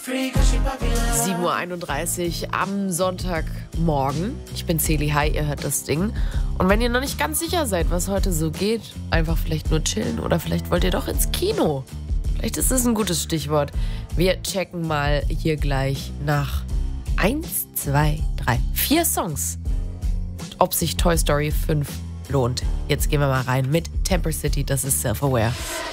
7:31 Uhr am Sonntagmorgen. Ich bin Celi, hi, ihr hört das Ding. Und wenn ihr noch nicht ganz sicher seid, was heute so geht, einfach vielleicht nur chillen oder vielleicht wollt ihr doch ins Kino. Vielleicht ist das ein gutes Stichwort. Wir checken mal hier gleich nach 1, 2, 3, 4 Songs, ob sich Toy Story 5 lohnt. Jetzt gehen wir mal rein mit Temper City, das ist Self-Aware.